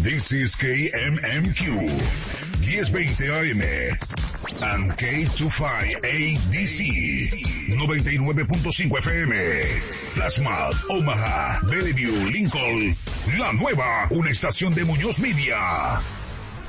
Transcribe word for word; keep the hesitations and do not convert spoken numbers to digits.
This is K M M Q, diez veinte A M, and K veinticinco A D C, noventa y nueve punto cinco F M, Plasma, Omaha, Bellevue, Lincoln, La Nueva, una estación de Muñoz Media.